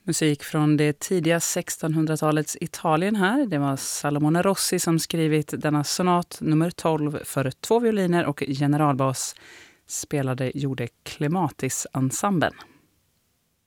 Musik från det tidiga 1600-talets Italien här. Det var Salomone Rossi som skrivit denna sonat nummer 12 för 2 violiner och generalbas gjorde Clematis-ensemblen.